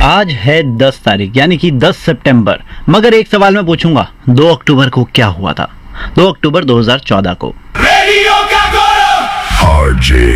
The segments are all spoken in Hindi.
आज है 10 तारीख यानी कि 10 सितंबर। मगर एक सवाल मैं पूछूंगा, 2 अक्टूबर को क्या हुआ था? 2 अक्टूबर 2014 को रेडियो का गौरव RJ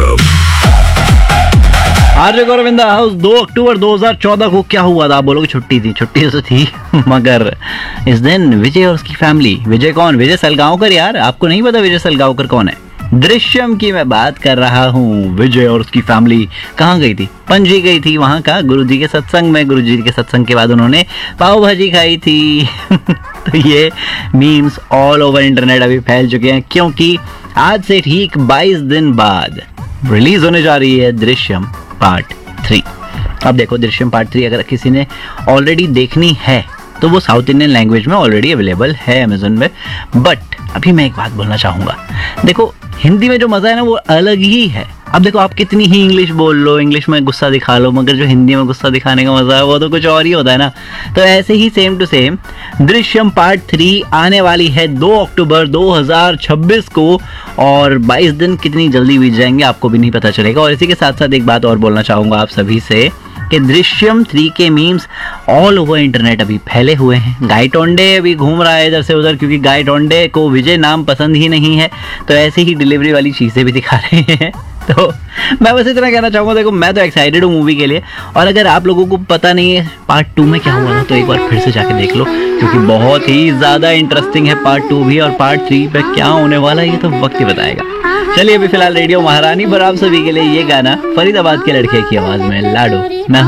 Gaurav in the house. 2 अक्टूबर 2014 को क्या हुआ था? आप बोलोगे छुट्टी थी, छुट्टी तो थी मगर इस दिन विजय और उसकी फैमिली। विजय कौन? विजय सलगांवकर। यार आपको नहीं पता विजय सलगांवकर कौन है? दृश्यम की मैं बात कर रहा हूँ। विजय और उसकी फैमिली कहाँ गई थी? पणजी गई थी। वहाँ का गुरुजी के सत्संग में। गुरुजी के सत्संग के बाद उन्होंने पाव भाजी खाई थी तो ये मीम्स ऑल ओवर इंटरनेट अभी फैल चुके हैं, क्योंकि आज से ठीक 22 दिन बाद रिलीज होने जा रही है दृश्यम पार्ट 3। अब देखो, दृश्यम पार्ट 3 अगर किसी ने ऑलरेडी देखनी है तो वो साउथ इंडियन लैंग्वेज में ऑलरेडी अवेलेबल है अमेजोन में। बट अभी मैं एक बात बोलना चाहूँगा, देखो हिंदी में जो मज़ा है ना वो अलग ही है। अब देखो, आप कितनी ही इंग्लिश बोल लो, इंग्लिश में गुस्सा दिखा लो, मगर जो हिंदी में गुस्सा दिखाने का मज़ा है वो तो कुछ और ही होता है ना। तो ऐसे ही same to same Drishyam part 3 आने वाली है 2 अक्टूबर 2026 को, और 22 दिन कितनी जल्दी बीत जाएंगे आपको भी नहीं पता चलेगा। और इसी के साथ साथ एक बात और बोलना चाहूँगा आप सभी से कि दृश्यम 3 के मीम्स ऑल ओवर इंटरनेट अभी फैले हुए हैं। गाय टोंडे अभी घूम रहा है इधर से उधर, क्योंकि गाय टोंडे को विजय नाम पसंद ही नहीं है, तो ऐसे ही डिलीवरी वाली चीज़ें भी दिखा रहे हैं। तो मैं बस इतना कहना चाहूँगा, देखो मैं तो एक्साइटेड हूँ मूवी के लिए, और अगर आप लोगों को पता नहीं है पार्ट 2 में क्या हुआ था तो एक बार फिर से जाके देख लो, क्योंकि बहुत ही ज़्यादा इंटरेस्टिंग है पार्ट 2 भी। और पार्ट 3 पे क्या होने वाला है ये तो वक्त ही बताएगा। चलिए अभी फिलहाल रेडियो महारानी पर आप सभी के लिए ये गाना फरीदाबाद के लड़के की आवाज़ में लाडो मैं